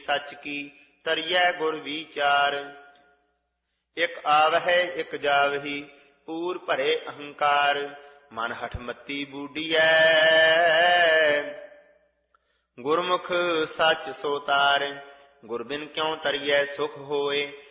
सच की तरियै गुर विचार। एक आवहै एक जावही पूर भरे अहंकार। मन हठमती बूढ़ियै गुरमुख सच सो तार। गुर बिन क्यों तरियै सुख होए